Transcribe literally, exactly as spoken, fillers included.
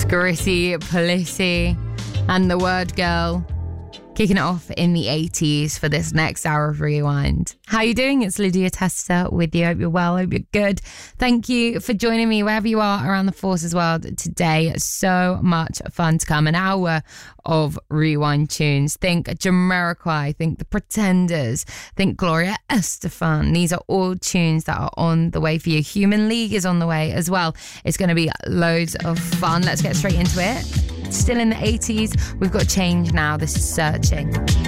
Gritty Polisi and The Word Girl. Kicking it off in the eighties for this next hour of Rewind. How are you doing? It's Lydia Tester with you. Hope you're well. Hope you're good. Thank you for joining me wherever you are around the Forces world today. So much fun to come. An hour of Rewind tunes. Think Jamiroquai. Think The Pretenders. Think Gloria Estefan. These are all tunes that are on the way for you. Human League is on the way as well. It's going to be loads of fun. Let's get straight into it. Still in the eighties, we've got Change now. This is Searching.